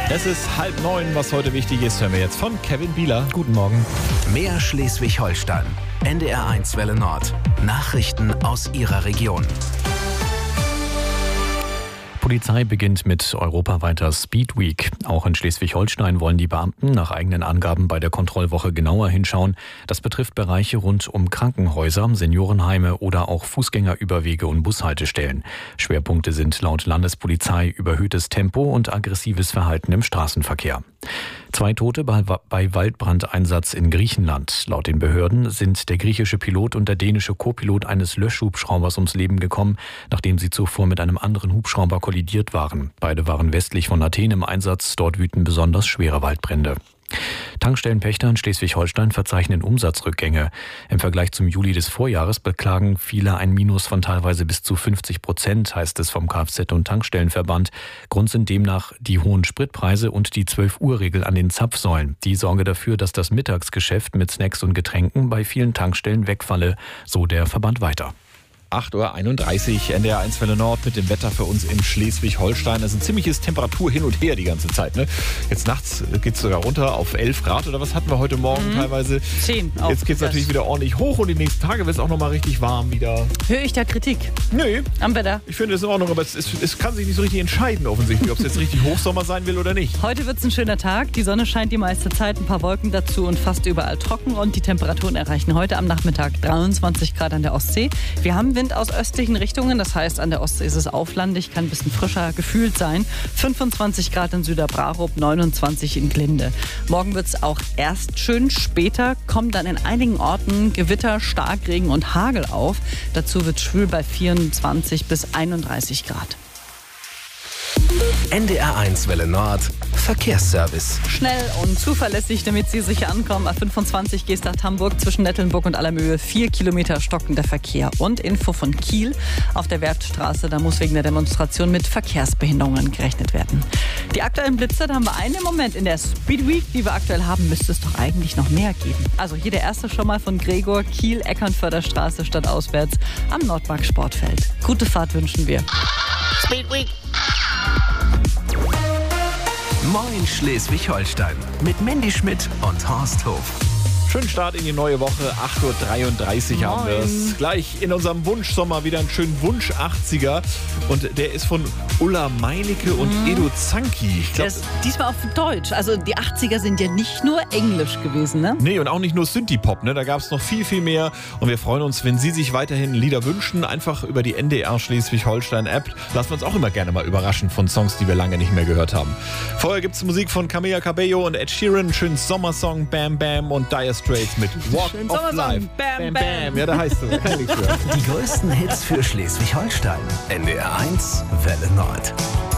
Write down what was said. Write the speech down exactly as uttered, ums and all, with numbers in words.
Es ist halb neun, was heute wichtig ist, hören wir jetzt von Kevin Bieler. Guten Morgen. Mehr Schleswig-Holstein. N D R eins Welle Nord. Nachrichten aus Ihrer Region. Polizei beginnt mit europaweiter Speed Week. Auch in Schleswig-Holstein wollen die Beamten nach eigenen Angaben bei der Kontrollwoche genauer hinschauen. Das betrifft Bereiche rund um Krankenhäuser, Seniorenheime oder auch Fußgängerüberwege und Bushaltestellen. Schwerpunkte sind laut Landespolizei überhöhtes Tempo und aggressives Verhalten im Straßenverkehr. Zwei Tote bei, bei Waldbrandeinsatz in Griechenland. Laut den Behörden sind der griechische Pilot und der dänische Co-Pilot eines Löschhubschraubers ums Leben gekommen, nachdem sie zuvor mit einem anderen Hubschrauber kollidiert waren. Beide waren westlich von Athen im Einsatz. Dort wüten besonders schwere Waldbrände. Tankstellenpächter in Schleswig-Holstein verzeichnen Umsatzrückgänge. Im Vergleich zum Juli des Vorjahres beklagen viele ein Minus von teilweise bis zu fünfzig Prozent, heißt es vom Kfz- und Tankstellenverband. Grund sind demnach die hohen Spritpreise und die zwölf-Uhr-Regel an den Zapfsäulen. Die sorge dafür, dass das Mittagsgeschäft mit Snacks und Getränken bei vielen Tankstellen wegfalle, so der Verband weiter. acht Uhr einunddreißig, N D R eins Welle Nord mit dem Wetter für uns in Schleswig-Holstein. Es ist ein ziemliches Temperatur hin und her die ganze Zeit. Ne? Jetzt nachts geht es sogar runter auf elf Grad oder was hatten wir heute Morgen mhm. teilweise? zehn. Jetzt geht es natürlich wieder ordentlich hoch und die nächsten Tage wird es auch nochmal richtig warm wieder. Höre ich da Kritik? Nö. Am Wetter? Ich finde es in Ordnung, aber es, ist, es kann sich nicht so richtig entscheiden offensichtlich, ob es jetzt richtig Hochsommer sein will oder nicht. Heute wird es ein schöner Tag. Die Sonne scheint die meiste Zeit, ein paar Wolken dazu und fast überall trocken. Und die Temperaturen erreichen heute am Nachmittag dreiundzwanzig Grad an der Ostsee. Wir haben Wind aus östlichen Richtungen, das heißt, an der Ostsee ist es auflandig, kann ein bisschen frischer gefühlt sein. fünfundzwanzig Grad in Süderbrarup, neunundzwanzig in Glinde. Morgen wird es auch erst schön, später kommen dann in einigen Orten Gewitter, Starkregen und Hagel auf. Dazu wird es schwül bei vierundzwanzig bis einunddreißig Grad. N D R eins Welle Nord. Verkehrsservice. Schnell und zuverlässig, damit Sie sicher ankommen. A fünfundzwanzig Geesthacht-Hamburg zwischen Nettelnburg und Allermöhe. Vier Kilometer stockender Verkehr. Und Info von Kiel auf der Werftstraße. Da muss wegen der Demonstration mit Verkehrsbehinderungen gerechnet werden. Die aktuellen Blitzer, da haben wir einen im Moment. In der Speed Week, die wir aktuell haben, müsste es doch eigentlich noch mehr geben. Also hier der erste schon mal von Gregor. Kiel, Eckernförderstraße stadtauswärts am Nordmark Sportfeld. Gute Fahrt wünschen wir. Speed Week. Moin Schleswig-Holstein mit Mandy Schmidt und Horst Hof. Schönen Start in die neue Woche, acht Uhr dreiunddreißig haben wir es. Gleich in unserem Wunschsommer wieder einen schönen Wunsch achtziger. Und der ist von Ulla Meinecke und mhm. Edo Zanki. Ich glaub, diesmal auf Deutsch. Also die achtziger sind ja nicht nur Englisch gewesen, ne? Nee, und auch nicht nur Synthie-Pop, ne? Da gab es noch viel, viel mehr. Und wir freuen uns, wenn Sie sich weiterhin Lieder wünschen, einfach über die N D R Schleswig-Holstein-App. Lassen wir uns auch immer gerne mal überraschen von Songs, die wir lange nicht mehr gehört haben. Vorher gibt es Musik von Camila Cabello und Ed Sheeran, schönen Sommersong Bam Bam und Dire Straits mit Walk Schön of Life. Bam, bam, bam. Ja, da heißt du. Kann nichts für. Die größten Hits für Schleswig-Holstein. N D R eins Welle Nord.